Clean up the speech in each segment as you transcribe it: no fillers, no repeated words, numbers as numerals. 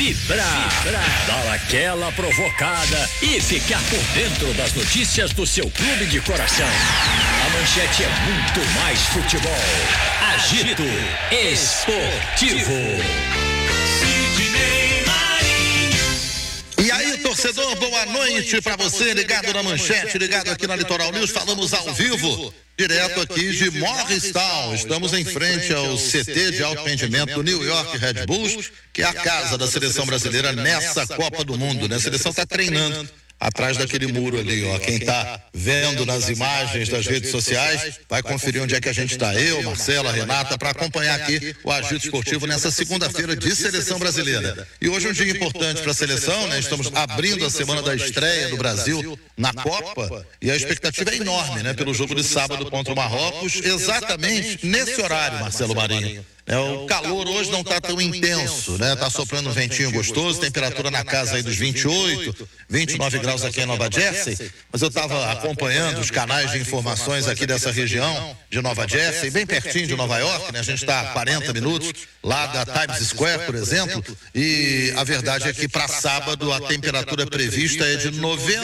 vibrar, dar aquela provocada e ficar por dentro das notícias do seu clube de coração. A Manchete é muito mais futebol. Agito Esportivo. E aí, torcedor, boa noite pra você, ligado na Manchete, ligado aqui na Litoral News. Falamos ao vivo, direto aqui de Morristown. Estamos em frente ao CT de alto rendimento do New York Red Bulls, que é a casa da seleção brasileira nessa Copa do Mundo, né? A seleção está treinando atrás daquele muro ali, ó. Quem tá vendo nas imagens das redes sociais vai conferir onde é que a gente está. Eu, Marcelo, a Renata, para acompanhar aqui o Agito Esportivo nessa segunda-feira de seleção brasileira. E hoje é um dia importante para a seleção, né? Estamos abrindo a semana da estreia do Brasil na Copa e a expectativa é enorme, né? Pelo jogo de sábado contra o Marrocos, exatamente nesse horário, Marcelo Marinho. O calor hoje não está tão intenso, né? Tá soprando um ventinho gostoso, temperatura na casa aí dos 28, 29 graus aqui em Nova Jersey, mas eu estava acompanhando os canais de informações aqui dessa região de Nova Jersey, bem pertinho de Nova York, né? A gente está a 40 minutos lá da Times Square, por exemplo, e a verdade é que para sábado a temperatura prevista é de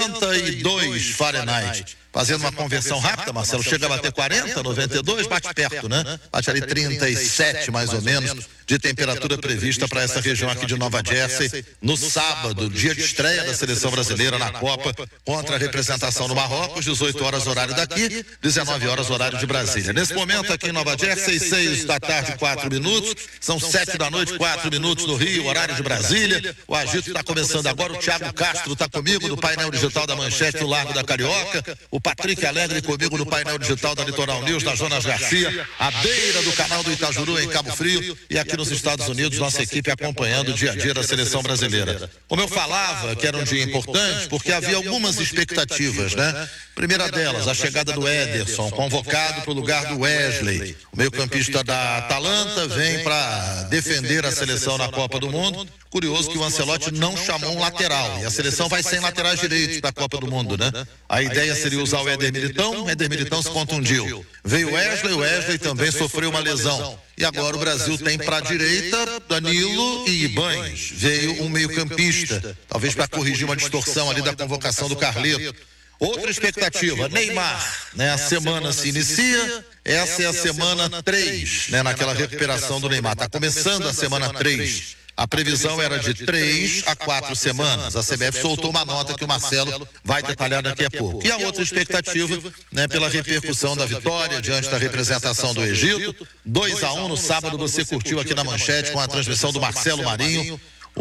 92 Fahrenheit. Fazendo uma conversão rápida, Marcelo, chega a bater 40, 92, bate perto, né? Bate ali 37, mais ou menos, de temperatura prevista para essa região aqui de Nova Jersey, no sábado, dia de estreia da seleção brasileira na Copa, contra a representação do Marrocos, 18 horas horário daqui, 19 horas horário de Brasília. Nesse momento aqui em Nova Jersey, 6 da tarde, 4 minutos, são 7 da noite, 4 minutos no Rio, horário de Brasília. O Agito está começando agora, o Thiago Castro está comigo no painel digital da Manchete no Largo da Carioca, o Patrick Alegre comigo no painel digital da Litoral News, na Jonas Garcia, à beira do canal do Itajuru, em Cabo Frio, e aqui nos Estados Unidos, nossa equipe acompanhando o dia a dia da seleção brasileira. Como eu falava, que era um dia importante, porque havia algumas expectativas, né? Primeira delas, a chegada do Ederson, convocado para o lugar do Wesley. O meio-campista da Atalanta vem para defender a seleção na Copa do Mundo. Curioso que o Ancelotti não chamou um lateral, e a seleção vai sem laterais direitos da Copa do Mundo, né? A ideia seria usar o Éder Militão se contundiu. Veio o Wesley também sofreu uma lesão. E agora o Brasil tem para a direita Danilo e Ibañez. Veio um meio-campista, talvez para corrigir uma distorção ali da convocação do Carleto. Outra expectativa, Neymar, né? A semana se inicia, essa é a semana 3, né? Naquela recuperação do Neymar. Está começando a semana 3. A previsão era de 3 a 4 semanas. A CBF soltou uma nota que o Marcelo vai detalhar daqui a pouco. E a outra expectativa, né, pela repercussão da vitória diante da representação do Egito. 2-1 no sábado, você curtiu aqui na Manchete com a transmissão do Marcelo Marinho,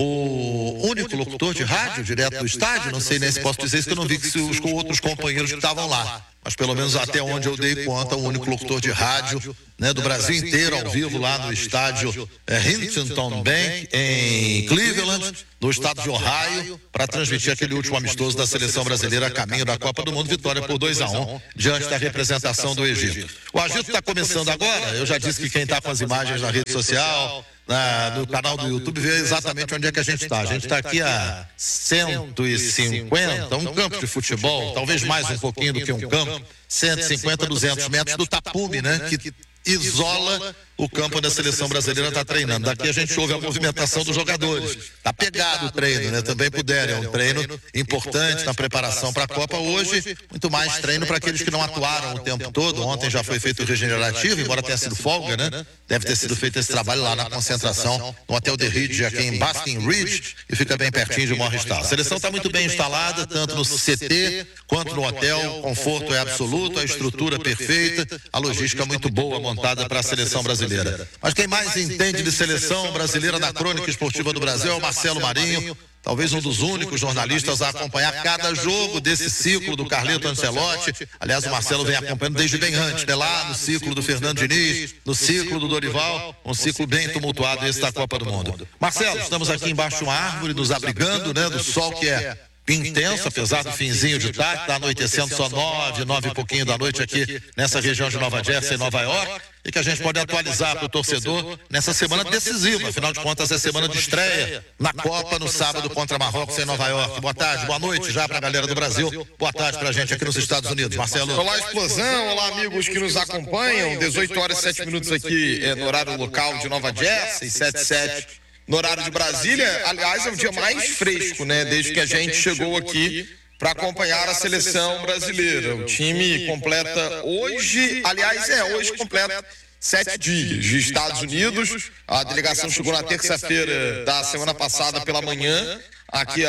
o único locutor de rádio direto do estádio. Não sei nem se posso dizer isso, que eu não vi que os outros companheiros que estavam lá. Mas pelo menos até onde eu dei conta, o único locutor de rádio, né, do Brasil inteiro, ao vivo lá no estádio Huntington Bank, em Cleveland, no estado de Ohio, para transmitir aquele último amistoso da seleção brasileira a caminho da Copa do Mundo, vitória por 2-1, diante da representação do Egito. O Agito está começando agora, eu já disse que quem está com as imagens na rede social, no canal do YouTube, vê exatamente onde é que a gente está. A gente está aqui a 150, um campo de futebol, talvez mais um pouquinho do que um campo, 150, 200 metros do tapume, né, que isola o campo onde a seleção brasileira está treinando. Daqui a gente ouve a movimentação dos jogadores. Está pegado o treino, né? Também puderam. É um treino importante na preparação para a Copa. Hoje, muito mais treino para aqueles que não atuaram o tempo todo. Ontem já foi feito o regenerativo, embora tenha sido folga, né? Deve ter sido feito esse trabalho lá na concentração no Hotel The Ridge, aqui em Basking Ridge, e fica bem pertinho de Morristown. A seleção está muito bem instalada, tanto no CT quanto no hotel. O conforto é absoluto, a estrutura perfeita, a logística muito boa montada para a seleção brasileira. Mas quem mais entende de seleção brasileira na crônica esportiva do Brasil é o Marcelo Marinho, talvez um dos únicos jornalistas a acompanhar cada jogo desse ciclo do Carleto Ancelotti. Aliás, o Marcelo vem acompanhando desde bem antes, né? Lá no ciclo do Fernando Diniz, no ciclo do Dorival, um ciclo bem tumultuado esse da Copa do Mundo. Marcelo, estamos aqui embaixo de uma árvore, nos abrigando, né, do sol que é intenso, apesar do finzinho de tarde, está anoitecendo só 9 e pouquinho da noite aqui nessa região de Nova Jersey, Nova York, e que a gente pode atualizar para o torcedor nessa semana decisiva. Afinal de contas, é semana de estreia na Copa, no sábado contra Marrocos em Nova York. Boa tarde, boa noite já para a galera do Brasil. Boa tarde para a gente aqui nos Estados Unidos. Marcelo. Olá, Explosão. Olá, amigos que nos acompanham. 18 horas e 7 minutos aqui no horário local de Nova Jersey, 7:07. no horário de Brasília. Aliás, é o dia mais fresco, né? Desde que a gente chegou aqui para acompanhar a seleção brasileira. O time completa hoje, hoje completa 7 dias de Estados Unidos. A delegação chegou na terça-feira da semana passada pela manhã, aqui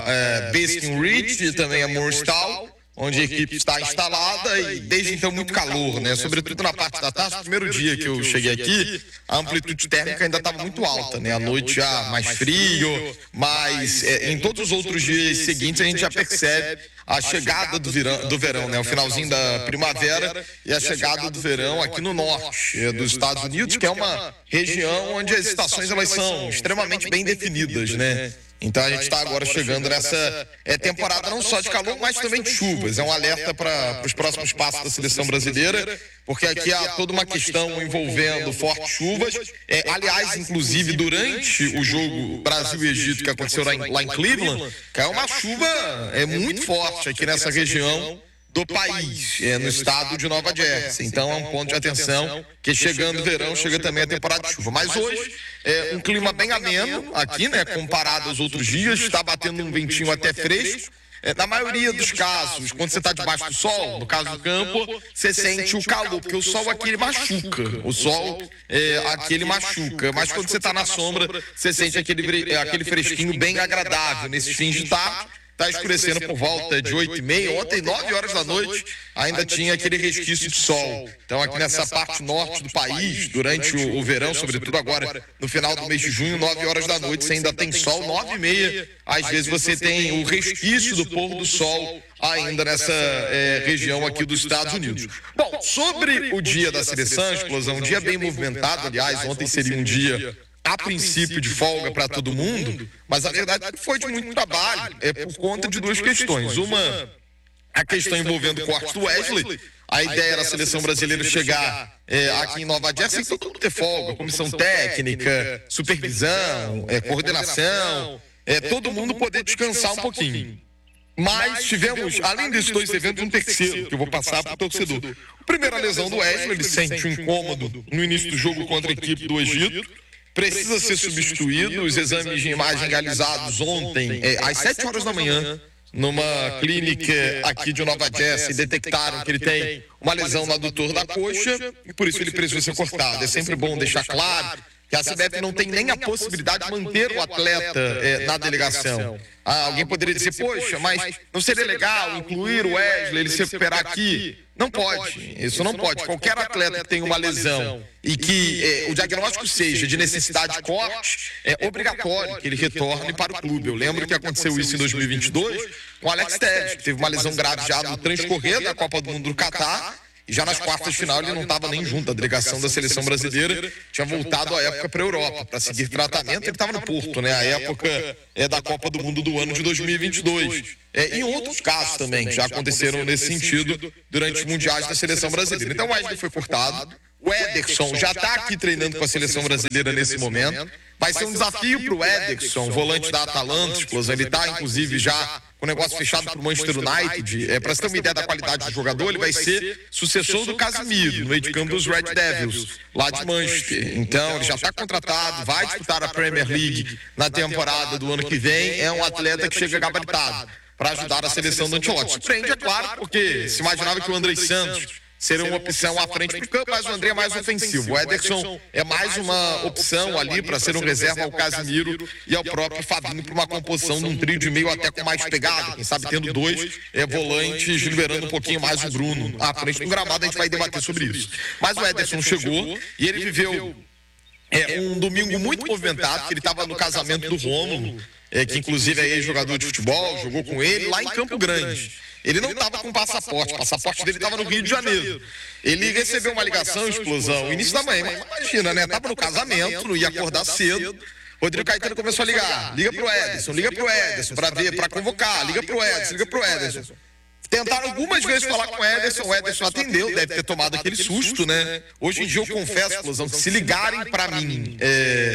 a Basking Ridge e também a Morristown, onde a equipe está instalada, e desde então muito calor, né? Sobretudo na parte da tarde. O primeiro dia que eu cheguei aqui, a amplitude térmica ainda estava muito alta, né? À noite já mais frio, mas em todos os outros dias seguintes a gente já percebe a chegada do verão, né? O finalzinho da primavera e a chegada do verão aqui no norte dos Estados Unidos, que é uma região onde as estações elas são extremamente bem definidas, né? Então a gente está agora chegando nessa temporada não só de calor, mas também de chuvas. É um alerta para os próximos passos da seleção brasileira, porque aqui há toda uma questão envolvendo fortes chuvas. Aliás, inclusive, durante o jogo Brasil e Egito que aconteceu lá em Cleveland, caiu uma chuva muito forte aqui nessa região do país, no estado de Nova Jersey. Então é um ponto de atenção, que chegando o verão, chega também a temporada de chuva. Mas hoje um clima bem ameno aqui, né, comparado aos outros dias, está batendo um ventinho até fresco. Na maioria dos casos, quando você está debaixo do sol, no caso do campo, você sente o calor, porque o sol aqui ele machuca. O sol aqui ele machuca. Mas quando você está na sombra, você sente aquele fresquinho bem agradável nesses fins de tarde. Está escurecendo por volta de 8h30. Ontem, 9 horas da noite, ainda tinha aquele resquício de sol. Então, aqui nessa parte norte do país, durante o verão, sobretudo agora, no final do mês de junho, 9 horas da noite, você ainda tem sol. 9h30, às vezes você tem o resquício do pôr do sol ainda nessa região aqui dos Estados Unidos. Bom, sobre o dia da seleção, explosão, um dia bem movimentado, aliás, ontem seria um dia a princípio de folga para todo mundo, mas a verdade é que foi de muito trabalho, por conta de duas questões. Uma, a questão envolvendo o corte do Wesley. A ideia era a seleção brasileira chegar aqui em Nova Jersey, todo mundo ter folga, comissão técnica, supervisão, coordenação, todo mundo poder descansar um pouquinho. Mas tivemos, além desses dois eventos, um terceiro, que eu vou passar para o torcedor. A primeira lesão do Wesley, ele sente um incômodo no início do jogo contra a equipe do Egito. Precisa ser substituído. Os exames de imagem realizados ontem, às 7 horas da manhã, numa clínica aqui de Nova Jersey, detectaram que ele tem uma lesão no adutor da coxa e por isso ele precisa ser cortado. É sempre bom deixar claro que a CBF não tem nem a possibilidade de manter o atleta na delegação. Alguém poderia dizer, poxa, mas não seria legal incluir o Wesley, ele se recuperar aqui? Não pode, isso não pode. Qualquer atleta que tenha uma lesão e que o diagnóstico seja de necessidade de corte, é obrigatório que ele retorne para o clube. Eu lembro que aconteceu isso em 2022 com o Alex Telles, que teve uma lesão grave já no transcorrer da Copa do Mundo do Catar. E já nas quartas de final ele não estava nem junto. A delegação da seleção brasileira tinha voltado à época para a Europa, para seguir tratamento. Ele estava no Porto, né? A época da Copa do Mundo do ano de 2022. E outros casos também já aconteceram nesse sentido durante os mundiais da seleção brasileira. Então o Wesley foi cortado. O Ederson já está aqui treinando com a seleção brasileira nesse momento. Vai ser um desafio para o Ederson, volante da Atalanta, explosão. Ele está, inclusive, já com o negócio fechado para o Manchester United. Para você ter uma ideia da qualidade do jogador, ele vai ser sucessor do Casemiro, no meio de campo dos Red Devils, lá de Manchester. Então, ele já está contratado, vai disputar a Premier League na temporada do ano que vem. É um atleta que chega gabaritado para ajudar a seleção do Ancelotti. Surpreende, é claro, porque se imaginava que o André Santos seria uma opção à frente do campo, mas o André é mais ofensivo. O Ederson é mais uma opção ali para ser um reserva ao Casemiro e ao próprio Fabinho para uma composição de um trio de meio até com mais pegada. Quem sabe tendo dois volantes, liberando um pouquinho mais o Bruno à frente do gramado. A gente vai debater sobre isso. Mas o Ederson chegou e ele viveu um domingo muito movimentado, que ele estava no casamento do Rômulo, que inclusive é ex-jogador de futebol, jogou com ele lá em Campo Grande. Ele não estava com passaporte, o passaporte dele estava no Rio de Janeiro. Ele recebeu uma ligação, explosão, início da manhã, imagina, né? Estava no casamento, não ia acordar cedo. Rodrigo Caetano começou a ligar. Liga pro Ederson, para ver, para convocar, liga pro Ederson. Tentaram algumas vezes falar com o Ederson atendeu, deve ter tomado aquele susto, né? Hoje em dia eu confesso, explosão, que se ligarem para mim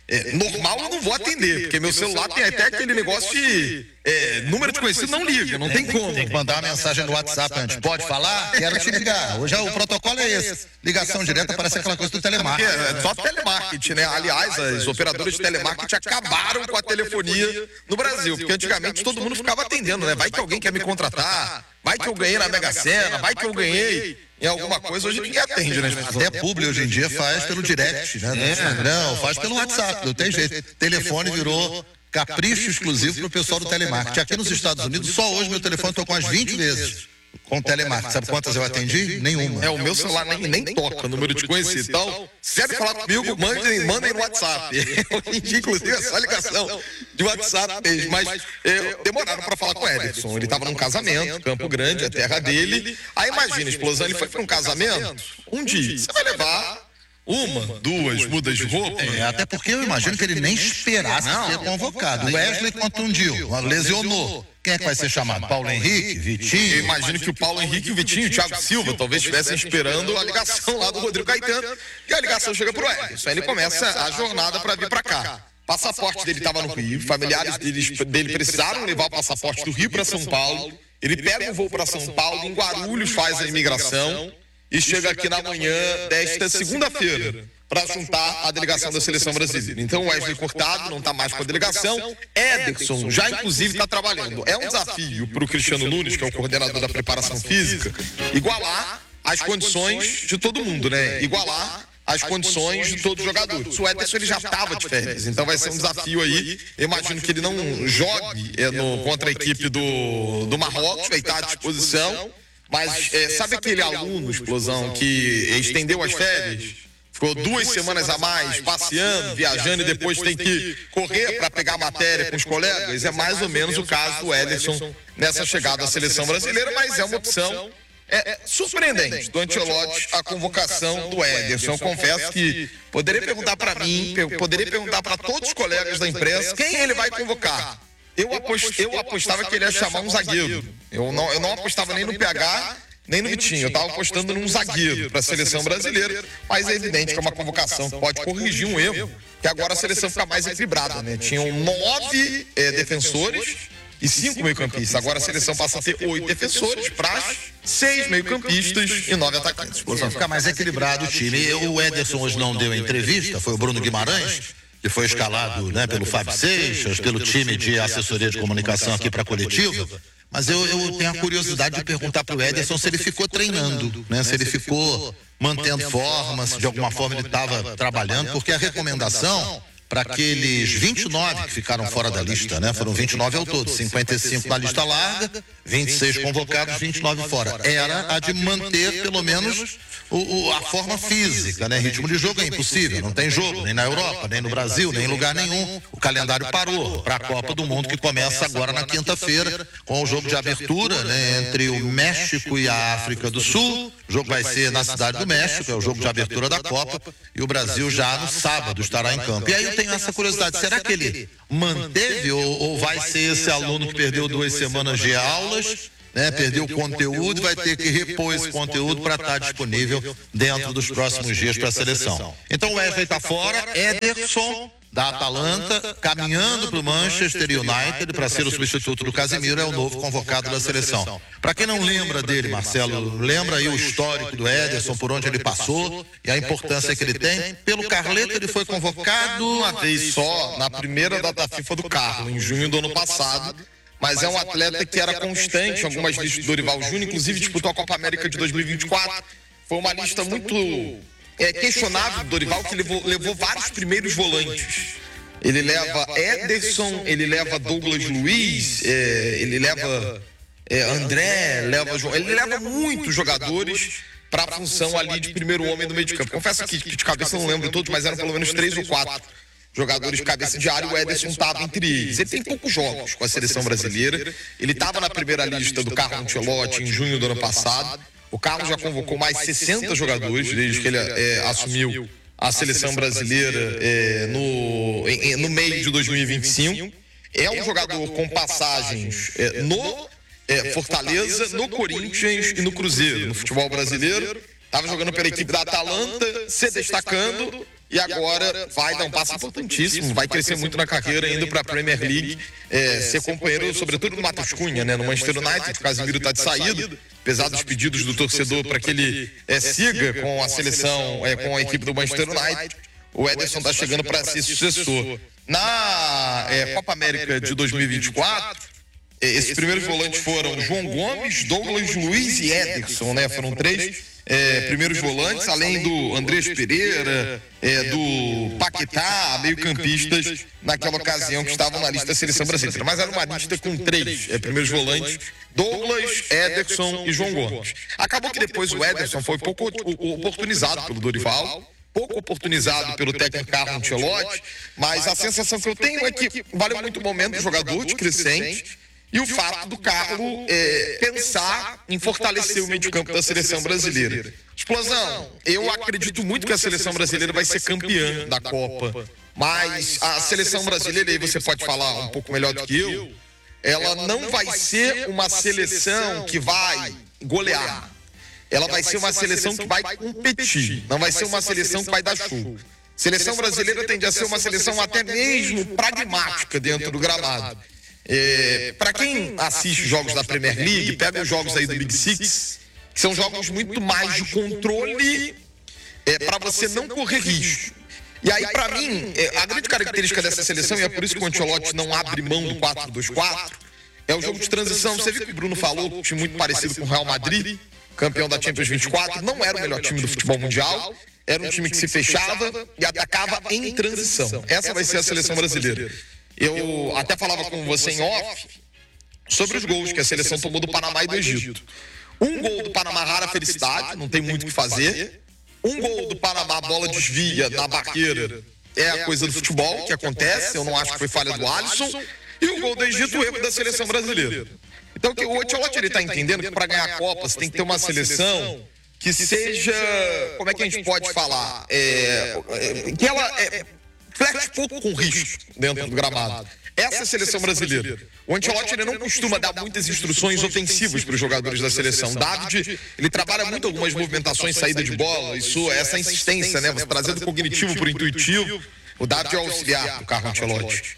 normal eu não vou atender, porque meu celular tem até aquele negócio de número de conhecido não liga, não tem como. Tem que mandar uma mensagem no WhatsApp antes. Pode falar? Quero te ligar. Hoje o protocolo é esse. Ligação direta parece aquela coisa do telemarketing. É só telemarketing, né? Aliás, as operadoras de telemarketing acabaram com a telefonia no Brasil, porque antigamente todo mundo ficava atendendo, né? Vai que alguém quer me contratar, vai que eu ganhei na Mega Sena, vai que eu ganhei em alguma coisa. Hoje ninguém atende, né? Até publi hoje em dia faz pelo direct, né? No Instagram, faz pelo WhatsApp, não tem jeito. Telefone virou capricho exclusivo para o pessoal do telemarketing. Aqui nos Estados Unidos, só hoje meu telefone tocou umas 20 vezes com telemarketing. Sabe quantas eu atendi? Nenhuma. O meu celular nem toca número de conhecido. Então, se quer falar comigo, mandem no WhatsApp. Hoje em dia, inclusive, é só ligação de WhatsApp mesmo. Mas demoraram para falar com o Ederson. Ele estava num casamento, Campo Grande, a terra dele. Aí imagina, explosão, ele foi para um casamento, um dia. Você vai levar 1, 2 mudas de roupa? Até porque eu imagino que ele nem esperasse ser convocado. O Wesley contundiu, lesionou. Quem é que vai ser chamado? Paulo Henrique? Vitinho? Eu imagino que o Paulo Henrique, o Vitinho e o Thiago Silva talvez estivessem esperando a ligação lá do Rodrigo Caetano. E a ligação chega pro Ederson. Aí ele começa a jornada para vir para cá. O passaporte dele estava no Rio, familiares dele precisaram levar o passaporte do Rio para São Paulo. Ele pega um voo para São Paulo, em Guarulhos faz a imigração e chega aqui na manhã desta segunda-feira para juntar a delegação da Seleção Brasileira. Então, o Wesley Cortado não está mais com a delegação. Ederson já, inclusive, está trabalhando. É um desafio para o Cristiano Nunes, que é o coordenador da preparação física, igualar as condições de todo mundo, né? Igualar as condições de todos os jogadores. O Ederson ele já estava de férias, então vai ser um desafio aí. Eu imagino que ele não jogue contra a equipe do Marrocos, vai estar à disposição. Mas sabe aquele aluno, explosão, que estendeu as férias? Ficou 2 semanas a mais passeando, viajando e depois tem que correr para pegar matéria com os colegas? É mais ou menos o caso do Ederson nessa chegada à Seleção Brasileira, mas é uma opção surpreendente do Ancelotti a convocação do Ederson. Eu confesso que poderia perguntar para mim, poderia perguntar para todos os colegas da imprensa quem ele vai convocar. Eu apostava que ele ia chamar um zagueiro. Eu não apostava nem no PH, nem no Vitinho. Eu estava apostando num zagueiro para a Seleção Brasileira. Mas é evidente que é uma convocação que pode corrigir um erro, que agora a seleção fica mais equilibrada, né? Tinham 9 defensores e 5 meio-campistas. Agora a seleção passa a ter 8 defensores, praxe, 6 meio-campistas e 9 atacantes. Fica mais equilibrado o time. O Ederson hoje não deu entrevista, foi o Bruno Guimarães, que foi escalado, né, pelo Fábio Seixas, pelo time de assessoria de comunicação aqui para a coletiva. Mas eu tenho a curiosidade de perguntar para o Ederson se ele ficou treinando, né, se ele ficou mantendo forma, se de alguma forma ele estava trabalhando, porque a recomendação para aqueles 29 que ficaram fora da lista, né? Foram 29 ao todo, 55 na lista larga, 26 convocados, 29 fora. Era a de manter pelo menos a forma física, né? Ritmo de jogo é impossível, não tem jogo, nem na Europa, nem no Brasil, nem em lugar nenhum. O calendário parou para a Copa do Mundo, que começa agora na quinta-feira, com o jogo de abertura, né? Entre o México e a África do Sul. O jogo vai ser na Cidade do México, é o jogo de abertura da Copa, e o Brasil já no sábado estará em campo. E aí eu tenho essa curiosidade, será que ele manteve ou vai ser esse aluno que perdeu 2 semanas de aulas, né, perdeu o conteúdo, vai ter que repor esse conteúdo para estar disponível dentro dos próximos dias para a seleção? Então o Wesley está fora, Ederson da Atalanta, caminhando para o Manchester United para ser o substituto do Casemiro, é o novo convocado da seleção. Para quem não lembra dele, Marcelo, lembra aí o histórico do Ederson, por onde ele passou e a importância que ele tem. Pelo Carleto ele foi convocado uma vez só na primeira data FIFA do Carlo, em junho do ano passado. Mas é um atleta que era constante em algumas listas do Dorival Júnior, inclusive disputou a Copa América de 2024. Foi uma lista muito questionável do Dorival, que levou vários primeiros volantes. Ele leva Ederson, ele leva Douglas Luiz, ele leva André, ele leva muitos jogadores para a função ali de primeiro homem do meio de campo. Confesso que de cabeça eu não lembro todos, mas eram pelo menos 3 ou 4 jogadores de cabeça de área. O Ederson estava entre eles. Ele tem poucos jogos com a seleção brasileira. Ele estava na primeira lista do Carlo Ancelotti em junho do ano passado. O Carlos já convocou mais 60 jogadores desde que ele assumiu a seleção brasileira no meio de 2025. É um jogador com passagens no Fortaleza, no Corinthians e no Cruzeiro, no futebol brasileiro. Estava jogando pela equipe da Atalanta, se destacando e agora vai dar um passo importantíssimo, vai crescer muito na carreira, indo para a Premier League, ser companheiro, sobretudo do Matheus Cunha, né? No Manchester United, o Casemiro está de saída, apesar dos pedidos do torcedor para que ele siga com a seleção, com a equipe do Manchester United, o Ederson está chegando para ser sucessor. Na Copa América de 2024, esses primeiros volantes foram João Gomes, Douglas Luiz e Ederson, né? Foram 3 primeiros volantes, além do Andrés Pereira, do Paquetá, meio-campistas, naquela ocasião que estavam na lista da seleção brasileira. Mas era uma lista com 3 primeiros volantes, Douglas, Ederson e João Gomes. Acabou que depois o Ederson foi pouco oportunizado pelo Dorival, pouco oportunizado pelo técnico Carlo Ancelotti, mas a sensação que eu tenho é que valeu muito o momento do jogador de crescente e o fato do Carlo pensar em fortalecer o meio de campo da seleção brasileira. Explosão, eu acredito muito que a seleção brasileira vai ser campeã da Copa, mas a seleção brasileira, aí você pode falar um pouco melhor do que eu, ela não vai ser uma seleção que vai golear. Ela vai ser uma seleção que vai competir, não vai ser uma seleção que vai dar show. Seleção brasileira tende a ser uma seleção até mesmo pragmática dentro do gramado. Para quem assiste jogos da Premier League, pega os jogos aí do Big Six, que são jogos muito mais de controle, para você não correr risco. E aí, para mim, a grande característica dessa seleção, e é por isso que o Ancelotti não abre mão do 4-2-4, é o jogo de transição. Você viu que o Bruno falou, um time muito parecido com o Real Madrid, campeão da Champions 24, não era o melhor time do futebol mundial, era um time que se fechava e atacava em transição. Essa vai ser a seleção brasileira. Eu até falava com você em off sobre os gols que a seleção tomou do Panamá e do Egito. Um gol do Panamá, rara felicidade, não tem muito o que fazer. Um gol do Panamá, a bola desvia na barreira, é a coisa do futebol que acontece, eu não acho que foi falha do Alisson. E o gol do Egito, o erro da seleção brasileira. Então, o Ancelotti está entendendo que para ganhar a Copa você tem que ter uma seleção que seja, como é que a gente pode falar, que ela flerte pouco com risco dentro do gramado. Essa é a seleção brasileira. O Ancelotti não costuma dar muitas instruções ofensivas para os jogadores da seleção. David, ele trabalha muito algumas movimentações, saída de bola, essa insistência, né? Você trazendo o cognitivo para o intuitivo. O David é o auxiliar do Carlo Ancelotti.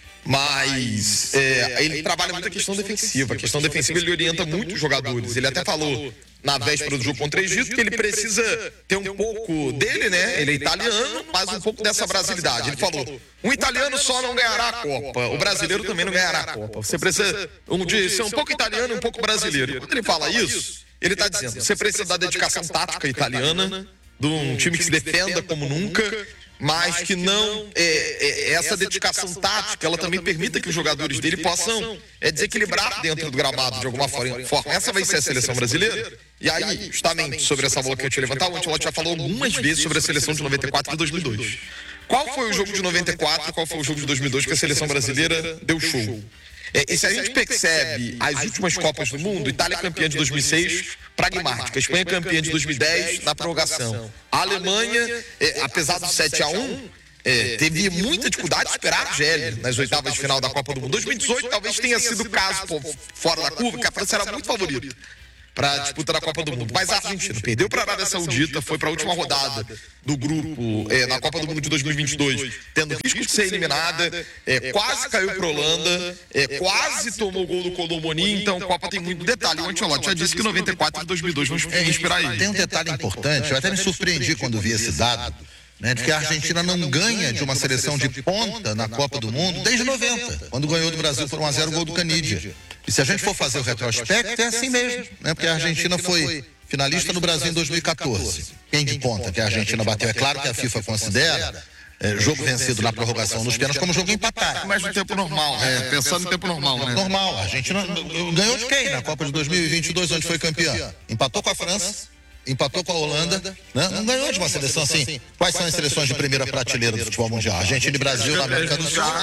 Mas ele trabalha muito a questão defensiva. A questão defensiva ele orienta muito os jogadores. Ele até falou na véspera do jogo contra o Egito que ele precisa ter um pouco dele, né? Ele é italiano, mas um pouco dessa brasilidade. Ele falou, um italiano só não ganhará a Copa, o brasileiro também não ganhará a Copa. Você precisa ser um pouco italiano e um pouco brasileiro. E quando ele fala isso, ele está dizendo, você precisa da dedicação tática italiana, de um time que se defenda como nunca, mas que não, essa dedicação tática, ela também permita que os jogadores dele possam desequilibrar dentro do gramado de alguma forma. Essa vai ser a seleção brasileira. E aí, justamente sobre essa bola que eu tinha levantado, o Ancelotti já falou algumas vezes sobre a seleção de 94 e 2002. Qual foi o jogo de 94 e qual foi o jogo de 2002 que a seleção brasileira deu show? E se a gente percebe as últimas Copas do Mundo, Itália campeã de 2006, pragmática. Espanha campeã de 2010, na prorrogação. A Alemanha, apesar do 7-1, teve muita dificuldade de superar a Argélia nas oitavas de final da Copa do Mundo. 2018 talvez tenha sido o caso fora da curva, que a França era muito favorita para a disputa da Copa do Mundo. Mas a Argentina perdeu para a Arábia Saudita, foi para a última rodada do grupo na Copa do Mundo de 2022, tendo risco de ser eliminada, quase caiu para a Holanda, quase tomou o gol do Colomoni, então a Copa tem muito detalhe. O Ancelotti já disse que 94 e 2002 vão inspirar aí. Tem um detalhe importante, eu até me surpreendi quando vi esse dado, né, de que a Argentina não ganha de uma seleção de ponta na Copa do Mundo desde 90, quando ganhou do Brasil por 1-0 o gol do Canidia. E se a gente for fazer o retrospecto, é assim mesmo, né? Porque a Argentina foi finalista no Brasil em 2014. Quem de ponta que a Argentina bateu? É claro que a FIFA considera jogo vencido na prorrogação nos pênaltis como jogo empatado. Mas no tempo normal, pensando no tempo normal, né? Normal. A Argentina ganhou de quem na Copa de 2022, onde foi campeã? Empatou com a França, empatou com a Holanda, né? Não ganhou de uma seleção assim. Quais são as seleções de primeira prateleira do futebol mundial? Argentina e Brasil na América do Sul,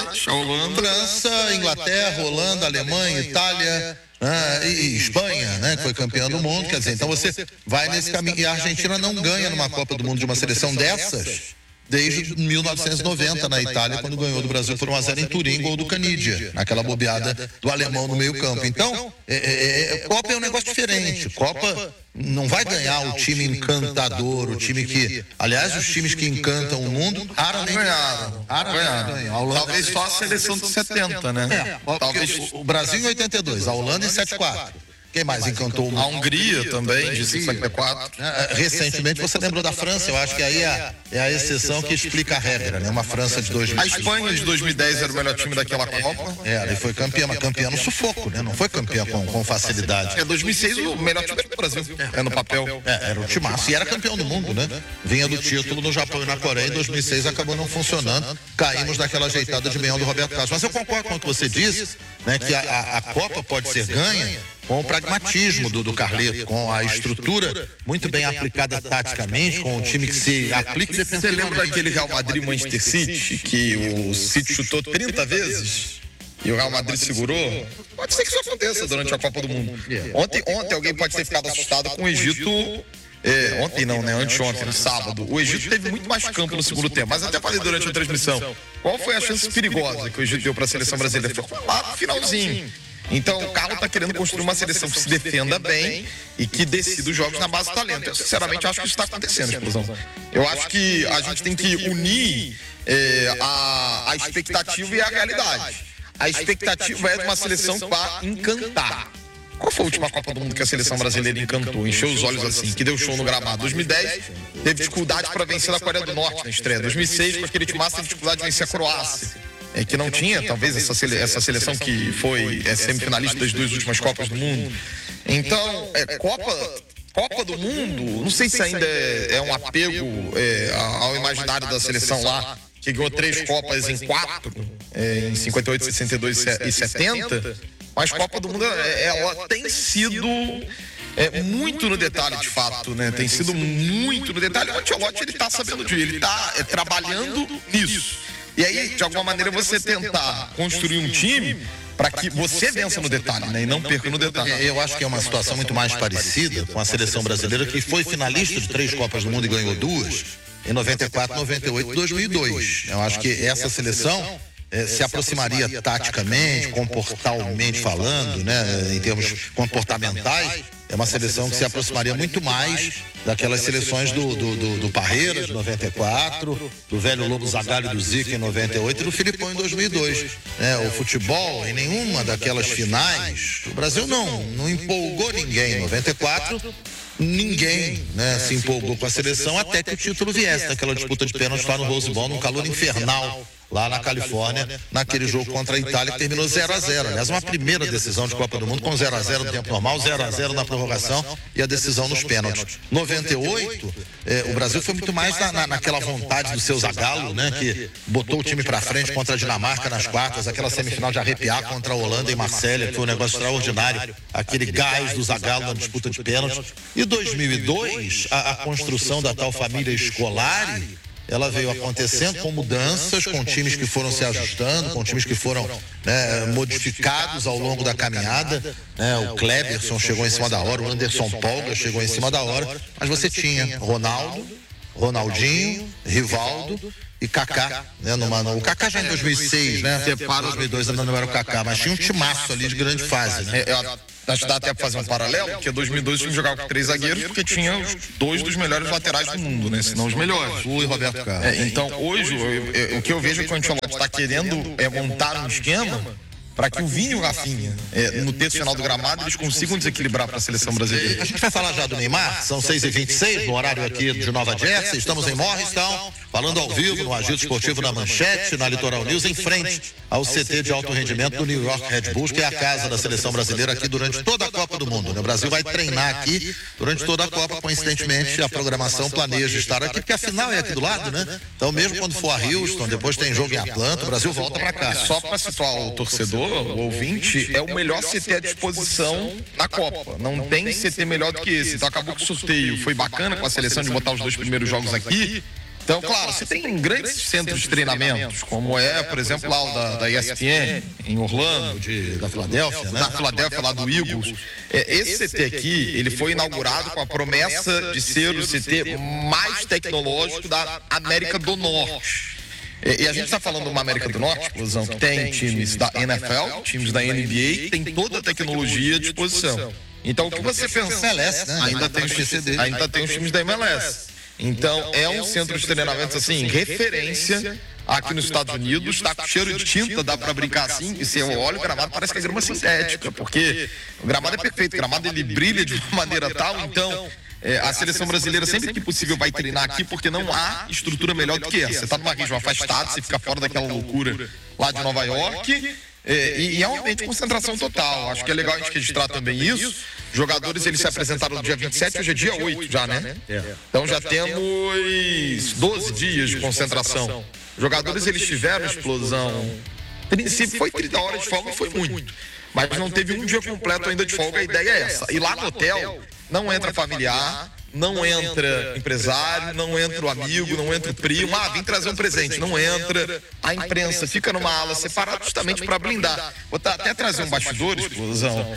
França, Inglaterra, Holanda, Alemanha, Itália, e Espanha, né, que foi campeã do mundo. Quer dizer, então você vai nesse caminho. E a Argentina não ganha numa Copa do Mundo de uma seleção dessas desde 1990 na Itália, quando ganhou do Brasil por 1-0 em Turim, gol do Canidia, naquela bobeada do alemão no meio-campo. Então, Copa é um negócio diferente. Copa não vai ganhar o time encantador, o time que... Aliás, os times que encantam o mundo raramente ganharam. Talvez só a seleção de 70, né? Talvez o Brasil em 82, a Holanda em 74. Quem mais encantou o mundo? A Hungria também, de 54. Recentemente você lembrou da França, eu acho que aí é a exceção que explica a regra, né? Uma França de 2000. A Espanha de 2010 era o melhor time daquela Copa. Ela foi campeã, mas campeã no sufoco, né? Não foi campeã com facilidade. 2006 o melhor time do Brasil, no papel. Era o timaço e era campeão do mundo, né? Vinha do título no Japão e na Coreia, em 2006 acabou não funcionando. Caímos naquela ajeitada de meião do Roberto Carlos. Mas eu concordo com o que você disse, né? Que a Copa pode ser ganha com o pragmatismo do Carleto, com a estrutura muito bem aplicada taticamente, com o time que se aplica defensivamente. Você lembra daquele Real Madrid-Manchester City, que o City chutou 30 vezes e o Real Madrid segurou? Pode ser que isso aconteça durante a Copa do Mundo. Ontem alguém pode ter ficado assustado com o Egito. Ontem não, né? Anteontem, no sábado. O Egito teve muito mais campo no segundo tempo, mas até falei durante a transmissão. Qual foi a chance perigosa que o Egito deu para a seleção brasileira? Foi lá no finalzinho. Então, o Carlos está querendo construir uma seleção que se defenda bem e que decida os jogos na base do talento. Eu, sinceramente, acho que isso está acontecendo, Explosão. Eu acho que a gente tem que unir a expectativa e a realidade. A expectativa é de uma seleção que vai encantar. Qual foi a última Copa do Mundo que a seleção brasileira encantou, encheu os olhos assim, que deu show no gramado? 2010, teve dificuldade para vencer a Coreia do Norte na estreia. 2006, com aquele timaço, teve dificuldade de vencer a Croácia. Que não tinha, talvez, essa seleção que foi semifinalista das duas últimas Copas do Mundo. Então, Copa do Mundo, não sei se ainda é um apego ao imaginário da seleção lá, que ganhou 3 Copas em 4, em 58, 62 e 70, mas Copa do Mundo, ela tem sido... muito no detalhe, de fato, né? Tem sido muito no detalhe. O Ancelotti, ele tá sabendo disso, ele tá trabalhando nisso. E aí, de alguma maneira, você tentar construir um time para que você vença no detalhe, né? E não perca no detalhe. Eu acho que é uma situação muito mais parecida com a seleção brasileira, que foi finalista de 3 Copas do Mundo e ganhou 2, em 94, 98 e 2002. Eu acho que essa seleção se aproximaria taticamente, comportalmente falando, né? Em termos comportamentais, é uma seleção que se aproximaria muito mais daquelas seleções do Parreiras, de 94, do velho Lobo Zagallo e do Zico em 98 e do Filipão em 2002. O futebol, em nenhuma daquelas finais, o Brasil não empolgou ninguém. Em 94, ninguém, né, se empolgou com a seleção até que o título viesse, naquela disputa de pênaltis lá no Rose Bowl, num calor infernal, lá na Califórnia, naquele jogo contra a Itália, que terminou 0-0. Aliás, uma primeira decisão de Copa do Mundo com 0-0 no tempo normal, 0-0 na prorrogação e a decisão nos pênaltis. 98, o Brasil foi muito mais naquela vontade do seu Zagallo, né, que botou o time pra frente contra a Dinamarca nas quartas, aquela semifinal de arrepiar contra a Holanda em Marselha, que foi um negócio extraordinário, aquele gás do Zagallo na disputa de pênaltis. E 2002, a construção da tal família Scolari, ela veio acontecendo com mudanças, com times que foram se ajustando, com times que foram, né, modificados ao longo da caminhada, né? O Kleberson chegou em cima da hora, o Anderson Polga chegou em cima da hora, mas você tinha Ronaldo, Ronaldinho, Rivaldo e Kaká, né? O Kaká já em 2006, né? Para 2002 ainda não era o Kaká, mas tinha um timaço ali de grande fase, né? Acho que dá até pra fazer um paralelo, porque em 2002 o time jogava com 3 zagueiros, porque tinha os 2 dos melhores laterais do mundo, né? Se não os melhores. O Roberto Carlos. Então, hoje, o que eu vejo é que o Ancelotti está querendo montar um esquema para que o Vini e o Rafinha, no terço final do gramado, eles consigam desequilibrar para a seleção brasileira. A gente vai falar já do Neymar, são 6h26, no horário aqui de Nova Jersey, estamos em Morristown, falando ao vivo no Agito Esportivo na Manchete, na Litoral News, em frente ao CT de alto rendimento do New York Red Bulls, que é a casa da seleção brasileira aqui durante toda a Copa do Mundo. O Brasil vai treinar aqui durante toda a Copa, coincidentemente a programação planeja estar aqui, porque a final é aqui do lado, né? Então mesmo quando for a Houston, depois tem jogo em Atlanta, o Brasil volta para cá. Só para situar o torcedor, o ouvinte, é o melhor CT à disposição na Copa. Não tem CT melhor do que esse. Então acabou que o sorteio foi bacana com a seleção de botar os 2 primeiros jogos aqui. Então, claro, você tem grandes centros de treinamentos, como por exemplo, lá o da ESPN, em Orlando, Da Filadélfia, né? da Filadélfia, lá do Eagles. Esse CT aqui, ele foi inaugurado com a promessa de ser o CT mais tecnológico da América do Norte. E a gente está falando de uma América do Norte, explosão, que tem times da NFL, times da NBA, tem toda a tecnologia à disposição. Então, o que você pensa? MLS, né? Ainda tem os times da MLS. Então, é um centro de treinamentos, assim, referência aqui nos Estados Unidos. Está com cheiro de tinta, dá para brincar assim. E se eu olho o gramado, parece que é grama sintética, porque o gramado é perfeito. O gramado, ele brilha de uma maneira tal. Então, a seleção brasileira, sempre que possível, vai treinar aqui, porque não há estrutura melhor do que essa. Você está numa região afastada, você fica fora daquela loucura lá de Nova York. E é um ambiente de concentração total. Acho que é legal a gente registrar também isso. Jogadores, eles se apresentaram no dia 27, hoje é dia 8 já, né? Então já temos 12 dias de concentração. Jogadores, eles tiveram explosão. Se foi 30 horas de folga, foi muito. Mas não teve um dia completo ainda de folga, a ideia é essa. E lá no hotel, não entra familiar, não entra empresário, não entra o amigo, não entra o primo. Vim trazer um presente. Não entra. A imprensa fica numa ala separada justamente para blindar. Vou até trazer um bastidor, explosão.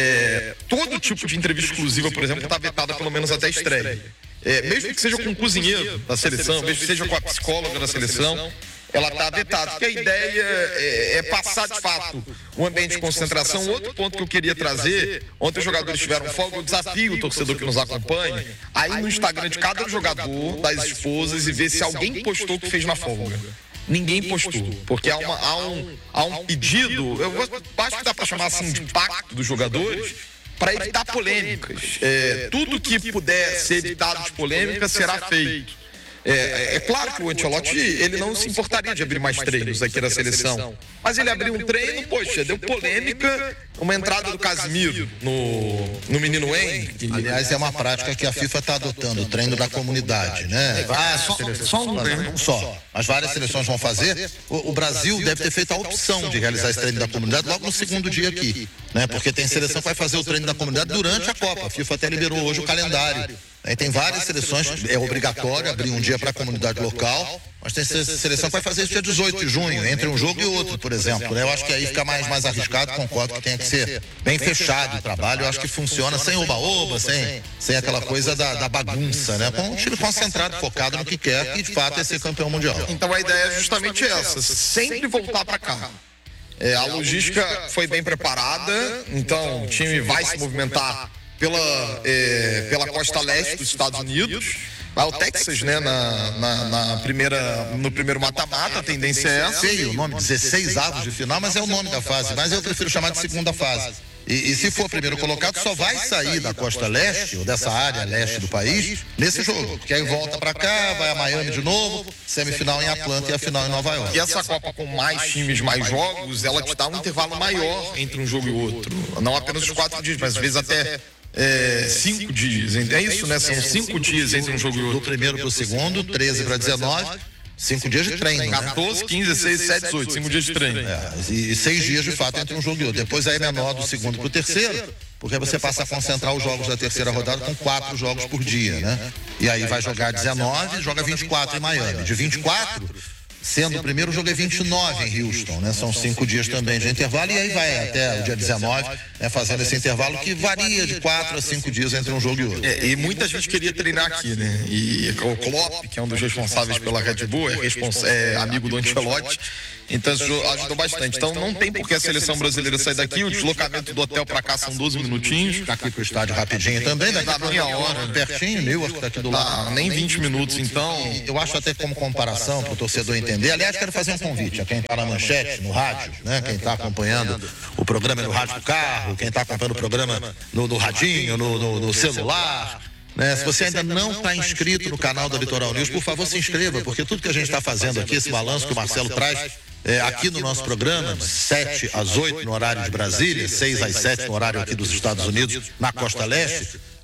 Todo tipo de entrevista exclusiva, por exemplo, está vetada pelo menos até a estreia. Mesmo que seja com o cozinheiro da seleção, mesmo que seja com a psicóloga da seleção, ela está vetada, porque a ideia é passar de fato um ambiente de concentração. Outro ponto que eu queria trazer, ontem os jogadores tiveram folga, eu desafio o torcedor que nos acompanha, aí no Instagram de cada jogador, das esposas, e ver se alguém postou o que fez na folga. Ninguém postou, porque há um pedido, acho que dá para chamar assim de pacto dos jogadores, para evitar polêmicas. Tudo que puder ser evitado de polêmica será feito. É claro que o Ancelotti, ele não se importaria de abrir mais treinos aqui da seleção. Mas ele abriu um treino, poxa, deu polêmica, uma entrada do Casemiro no menino Wayne. Aliás, é uma prática que a FIFA está adotando, o treino da comunidade, né? Só um, né? Não só, mas várias seleções vão fazer. O Brasil deve ter feito a opção de realizar esse treino da comunidade logo no segundo dia aqui, né? Porque tem seleção que vai fazer o treino da comunidade durante a Copa. A FIFA até liberou hoje o calendário. Tem várias seleções, é obrigatório abrir um dia para a comunidade local, mas tem seleção que vai fazer isso dia 18 de junho, entre um jogo e outro, por exemplo, né? Eu acho que aí fica mais arriscado, concordo que tem que ser bem fechado o trabalho. Eu acho que funciona sem oba-oba, sem aquela coisa da bagunça, né? Com um time concentrado, focado no que quer, que de fato é ser campeão mundial. Então a ideia é justamente essa, sempre voltar para cá. A logística foi bem preparada, então o time vai se movimentar pela costa leste dos Estados Unidos. Vai ao Texas, né, no primeiro mata-mata, a tendência é essa. Feio o nome, 16 avos de final, mas é o nome da fase, mas eu prefiro chamar de segunda fase. E se for primeiro colocado, só vai sair da costa leste, ou dessa área leste do país, nesse jogo. Porque aí volta pra cá, vai a Miami de novo, semifinal em Atlanta e a final em Nova York. E essa Copa com mais times, mais jogos, ela te dá um intervalo maior entre um jogo e outro. Não apenas os 4 dias, mas às vezes até 5 dias. É isso, né? São 5 dias entre um jogo e outro. Do primeiro pro segundo, 13 para 19. 5 dias de treino, 14, 15, 16, 17, 18, 5 dias de treino. E 6 dias de fato entre um jogo e outro. Depois aí é menor do segundo pro terceiro, porque você passa a concentrar os jogos da terceira rodada com 4 jogos por dia, né? E aí vai jogar 19, joga 24 em Miami. De 24, sendo o primeiro jogo é 29 em Houston, né? São 5 dias também de intervalo, e aí vai até o dia 19, né, fazendo esse intervalo que varia de 4 a 5 dias entre um jogo e outro. E muita gente queria treinar aqui, né? E o Klopp, que é um dos responsáveis pela Red Bull, é amigo do Ancelotti, então ajudou bastante. Então não tem por que a seleção brasileira sair daqui, o deslocamento do hotel para cá são 12 minutinhos. Ficar aqui pro estádio rapidinho também, daqui a meia hora, pertinho, Newark tá aqui do lado. Nem 20 minutos, então. Eu acho até como comparação, para o torcedor entender. Aliás, quero fazer um convite a quem está na manchete, no rádio, né? Quem está acompanhando o programa no rádio do carro, quem está acompanhando o programa no radinho, no celular. Se você ainda não está inscrito no canal da Litoral News, por favor, se inscreva, porque tudo que a gente está fazendo aqui, esse balanço que o Marcelo traz aqui no nosso programa, de 7 às 8 no horário de Brasília, 6 às 7 no horário aqui dos Estados Unidos, na Costa Leste,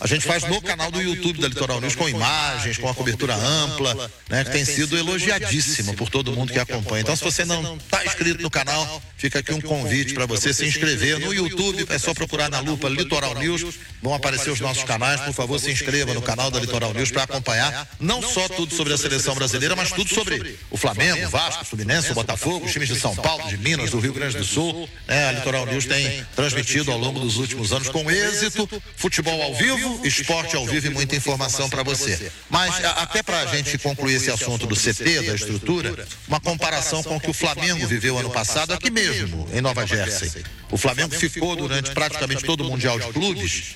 a gente faz no canal do YouTube da Litoral News, com imagens, com a cobertura ampla, né, que tem sido elogiadíssima por todo mundo que acompanha. Então, se você não está inscrito no canal, fica aqui um convite para você se inscrever no YouTube. É só procurar na lupa Litoral News, vão aparecer os nossos canais. Por favor, se inscreva no canal da Litoral News para acompanhar não só tudo sobre a seleção brasileira, mas tudo sobre o Flamengo, o Vasco, o Fluminense, o Botafogo, os times de São Paulo, de Minas, do Rio Grande do Sul. A Litoral News tem transmitido ao longo dos últimos anos com êxito futebol ao vivo, esporte ao vivo e muita informação para você. Mas até para a gente concluir esse assunto do CT, da estrutura, uma comparação com o que o Flamengo viveu ano passado aqui mesmo, em Nova Jersey. O Flamengo ficou durante praticamente todo o Mundial de Clubes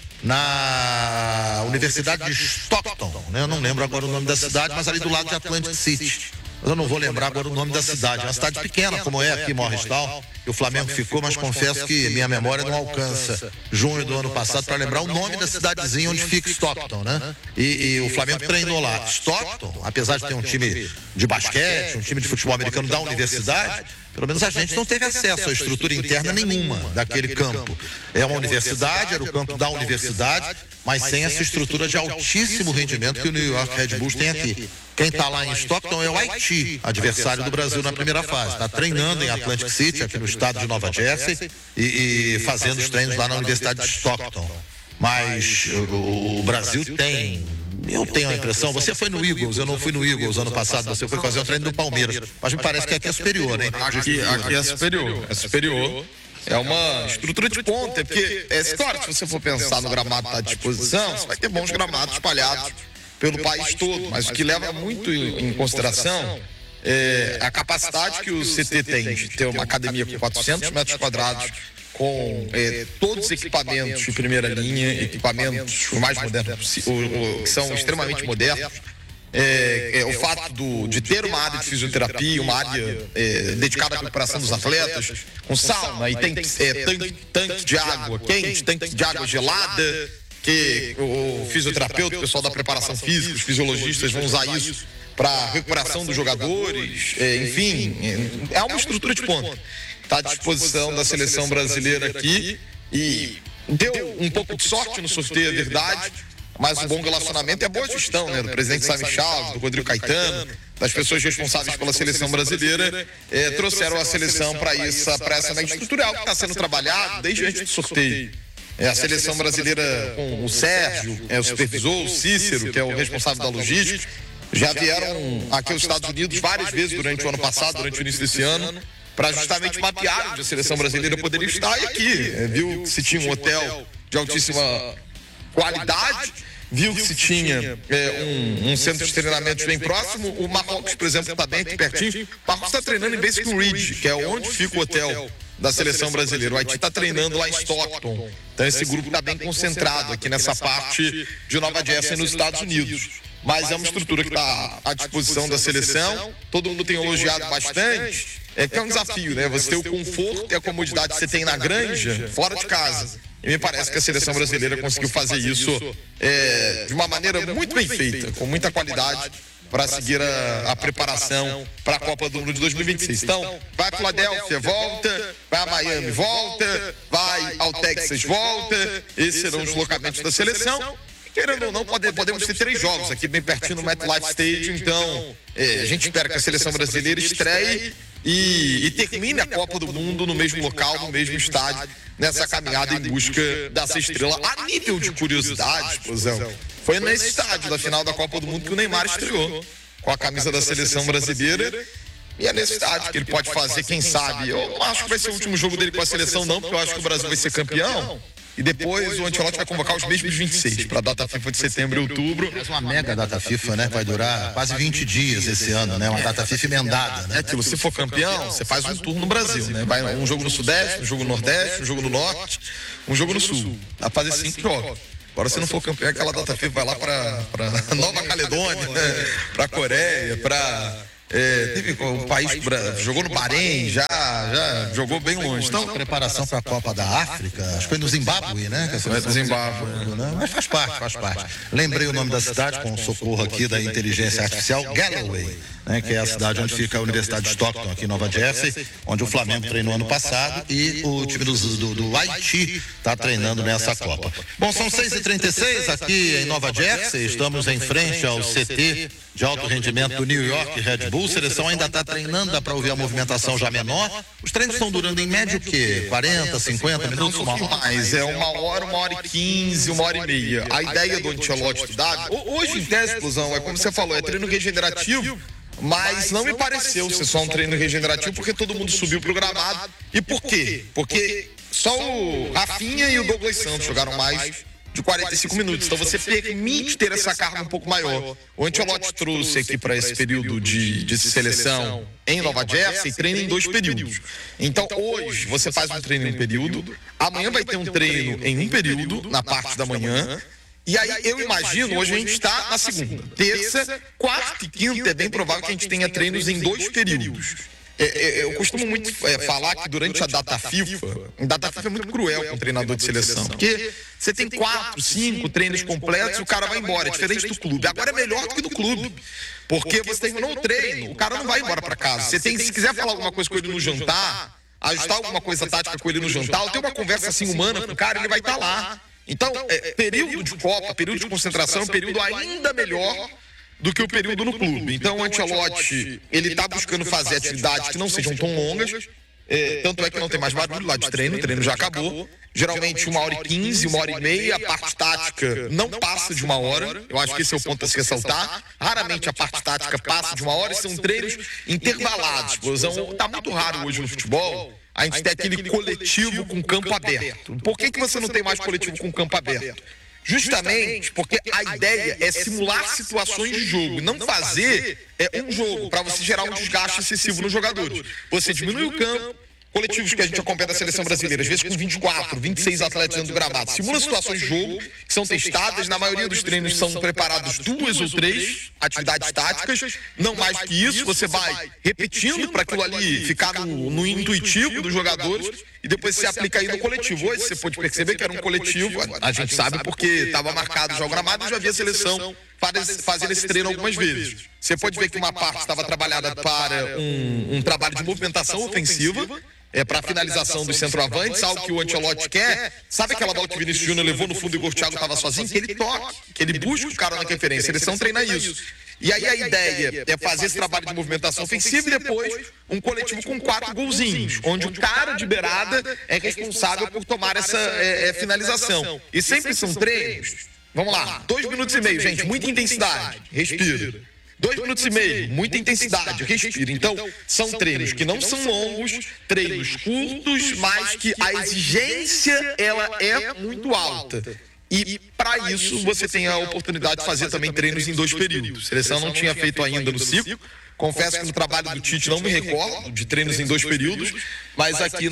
na Universidade de Stockton, né? Eu não lembro agora o nome da cidade, mas ali do lado de Atlantic City. Mas eu não vou lembrar agora o nome da cidade. É uma cidade pequena, como é aqui em Morristown. E o Flamengo ficou, mas confesso que minha memória não alcança junho do ano passado para lembrar o nome da cidadezinha onde fica Stockton, né? E o Flamengo treinou lá. Stockton, apesar de ter um time de basquete, um time de futebol americano da universidade, pelo menos a gente não teve acesso à estrutura interna nenhuma daquele campo. É uma universidade, era o campo da universidade, mas sem essa estrutura de altíssimo rendimento que o New York Red Bulls tem aqui. Quem está lá em Stockton é o Haiti, adversário do Brasil na primeira fase. Está treinando em Atlantic City, aqui no estado de Nova Jersey, e fazendo os treinos lá na Universidade de Stockton. Mas o Brasil tem... Eu tenho a impressão, você foi no Eagles, eu não fui no Eagles ano passado, você foi fazer um treino do Palmeiras, mas me parece que aqui é superior, hein? Aqui é superior. É uma estrutura de ponta, porque é claro que se você for pensar no gramado à disposição, você vai ter bons gramados espalhados pelo país todo, mas o que leva muito em consideração é a capacidade que o CT tem de ter uma academia com 400 metros quadrados, com todos os equipamentos de primeira linha, equipamentos os mais modernos, que são extremamente modernos. O fato de ter uma área de fisioterapia, uma área dedicada à recuperação dos atletas, com sauna, e tem tanque de água quente, tanque de água gelada, que o fisioterapeuta, o pessoal da preparação física, os fisiologistas vão usar isso para recuperação dos jogadores, enfim, é uma estrutura de ponta. Está à disposição da seleção brasileira aqui e deu um pouco de sorte no sorteio, é verdade, mas um bom relacionamento é boa gestão, né? Do presidente Sammy Chaves, do Rodrigo Caetano, das pessoas responsáveis pela seleção brasileira, trouxeram a seleção para essa mega estrutural que está sendo trabalhado desde antes do sorteio. A seleção brasileira com o Sérgio, o supervisor, o Cícero, que é o responsável da logística, já vieram aqui aos Estados Unidos várias vezes durante o ano passado, durante o início desse ano, para justamente mapear onde a seleção brasileira poderia estar. E aqui, viu que se tinha um hotel de altíssima qualidade, viu que se tinha um centro de treinamentos bem próximo. O Marrocos, por exemplo, está bem aqui pertinho. O Marrocos está treinando em Basic Ridge, que é onde fica o hotel da seleção brasileira. O Haiti está treinando lá em Stockton. Então esse grupo está bem concentrado aqui nessa parte de Nova Jersey, nos Estados Unidos. Mas é uma estrutura que está à disposição da seleção. Todo mundo tem elogiado bastante. Que é um desafio, né? Você ter o conforto e a comodidade que você tem na granja, fora de casa. E me parece que a seleção brasileira conseguiu fazer isso de uma maneira muito bem feita, com muita qualidade, para seguir a preparação para a Copa do Mundo de 2026. Então, vai a Filadélfia, volta, vai a Miami, volta, vai ao Texas, volta. Esses serão os deslocamentos da seleção. Querendo ou não, podemos ter 3 jogos aqui bem pertinho no MetLife Stadium. Então, a gente espera que a seleção brasileira estreie e termine a Copa do Mundo no mesmo local, no mesmo estádio, nessa caminhada em busca dessa estrela. A nível de curiosidade, explosão, foi nesse estádio da final da Copa do Mundo que o Neymar estreou com a camisa da seleção brasileira. E é nesse estádio que ele pode fazer, quem sabe. Eu não acho que vai ser o último jogo dele com a seleção, não, porque eu acho que o Brasil vai ser campeão. E depois o Ancelotti vai convocar os mesmos 26 para a data FIFA de setembro e outubro. É uma mega data FIFA, né? Vai durar quase 20 dias esse ano, né? Uma data FIFA emendada, né? É aquilo, se for campeão, você faz um tour no Brasil, né? Vai um jogo no Sudeste, um jogo no Nordeste, um jogo no Norte, um jogo no Sul. Dá pra fazer 5 jogos. Agora, se não for campeão, aquela data FIFA vai lá para Nova Caledônia, né? Para Coreia, para Teve um país, jogou no Bahrein, já jogou bem longe. Então, Preparação para a Copa da África, acho que foi no Zimbábue, né? no Zimbábue. Mas faz parte. Lembrei o nome da cidade com o socorro aqui da inteligência artificial, Galloway, né? Que é a cidade onde fica a Universidade de Stockton, aqui em Nova Jersey, onde o Flamengo treinou ano passado e o time do Haiti está treinando nessa Copa. Bom, são 6h36 aqui em Nova Jersey, estamos em frente ao CT de alto rendimento do New York Red Bull. A seleção ainda está treinando, dá para ouvir a movimentação já menor. Os treinos estão durando em média o quê? 40, 50 minutos? Mais, 1h15, 1h30. A ideia do Ancelotti estudar, hoje em tese, Explosão, é como você falou, é treino regenerativo, mas não me pareceu ser só um treino regenerativo porque todo mundo subiu pro gramado. E por quê? Porque só o Rafinha e o Douglas Santos jogaram mais de 45 minutos. Então você permite ter essa carga um pouco maior. O Ancelotti trouxe aqui para esse período de seleção em Nova Jersey, treina em 2 períodos. Então hoje você faz um treino em um período, amanhã vai ter um treino em um período, na parte da manhã. E aí eu imagino, hoje a gente está na segunda, terça, quarta e quinta, é bem provável que a gente tenha treinos em 2 períodos. Eu costumo muito falar que durante a data FIFA é muito cruel com o treinador de seleção, porque você tem 4, 5 treinos completos e o cara vai embora, é diferente do clube. Agora é melhor do que do clube, porque você terminou o treino, o cara não vai embora para casa. Você tem, se quiser falar alguma coisa com ele no jantar, ajustar alguma coisa tática com ele no jantar, ou ter uma conversa assim humana com o cara, ele vai estar lá. Então, período de Copa, período de concentração, é um período ainda melhor do que o período no clube. Então o Ancelotti, ele está buscando fazer atividades que não sejam tão longas, tanto é que não tem mais barulho lá de treino, o treino já acabou. Geralmente 1h15, 1h30, a parte tática não passa de 1 hora, eu acho que esse é o ponto a se ressaltar. Raramente a parte tática passa de 1 hora e são treinos intervalados. Está muito raro hoje no futebol a gente ter aquele coletivo com campo aberto. Por que você não tem mais coletivo com campo aberto? Justamente porque a ideia é simular situações de jogo, não fazer um jogo para você gerar um desgaste excessivo nos jogadores. Você diminui o campo, coletivos que a gente acompanha da seleção brasileira, às vezes com 24, 26 atletas dentro do gramado, simula situações de jogo que são testadas, na maioria dos treinos são preparados 2 ou 3 atividades táticas, não mais que isso, você vai repetindo para aquilo ali ficar no intuitivo dos jogadores e depois você aplica aí no coletivo. Hoje você pode perceber que era um coletivo, a gente sabe porque estava marcado já o gramado e já havia a seleção fazendo esse treino algumas vezes. Você pode ver que uma parte estava trabalhada para um trabalho de movimentação ofensiva, para a finalização dos centroavantes, algo que o Ancelotti quer. Sabe aquela bola que o Vinícius Júnior levou no fundo e o Igor Thiago estava sozinho? Que ele toque, que ele busque o cara na referência. A seleção treina isso. E aí a ideia é fazer esse trabalho de movimentação ofensiva e depois um coletivo com 4 golzinhos, onde o cara de beirada é responsável por tomar essa finalização. E sempre são treinos. Vamos lá, 2 minutos e meio, gente, muita intensidade, respira. 2 minutos e meio, muita intensidade, respira. Então, são treinos que não são longos, treinos curtos, mas que a exigência ela é muito alta. E para isso você tem a oportunidade de fazer também treinos em 2 períodos. A seleção não tinha feito ainda no ciclo. Confesso que no trabalho do Tite não me recordo de treinos em 2 períodos, mas aqui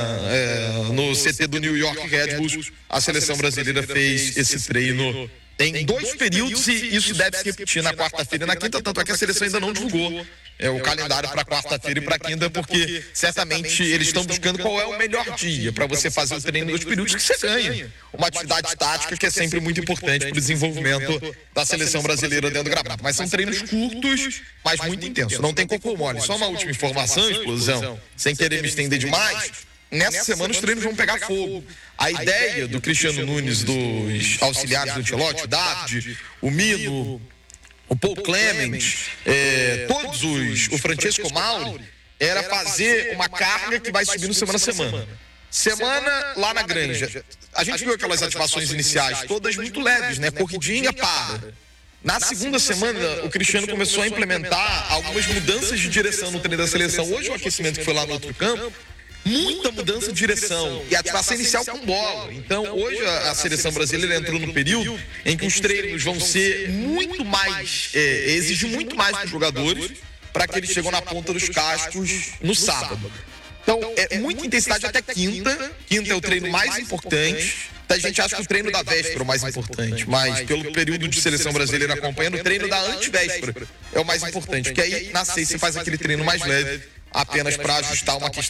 no CT do New York Red Bull, a seleção brasileira fez esse treino em 2 períodos e isso deve se repetir na quarta-feira e na quinta, tanto é que a seleção ainda não divulgou o calendário para quarta-feira e para quinta, porque certamente eles estão buscando qual é o melhor dia para você fazer o treino em 2 períodos que você ganha. Uma atividade tática que é sempre muito importante para o desenvolvimento da seleção brasileira dentro do gramado. Mas são treinos curtos, mas muito intensos. Não tem cocô mole. Só uma última informação, Explosão, sem querer me estender demais. Nessa semana os treinos vão pegar fogo. A ideia do Cristiano Nunes, dos auxiliares do Ancelotti, o David, o Mino, o Paul Clement, todos o Francesco Mauri, era fazer uma carga que vai subindo semana a semana. Semana lá na Granja. A gente viu aquelas ativações iniciais, todas muito leves, né? Corridinha, para. Na segunda semana, o Cristiano começou a implementar algumas mudanças de direção no treino da seleção. Hoje o aquecimento que foi lá no outro campo, muita mudança de direção e ativação inicial com bola. Então, hoje a seleção brasileira entrou no período em que os treinos vão ser muito mais, exigir muito mais dos jogadores para que eles chegam na ponta dos cascos no sábado. Então, muita intensidade até quinta. Quinta é o treino mais importante. Muita gente acha que o treino da véspera é o mais importante, mas pelo período de seleção brasileira acompanhando, o treino da antivéspera é o mais importante, porque aí na sexta você faz aquele treino mais leve, apenas para ajustar uma questão